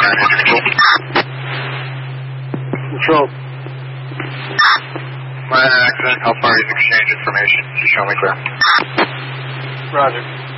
Control. Minor accident. How far is exchange information? You show me clear. Roger.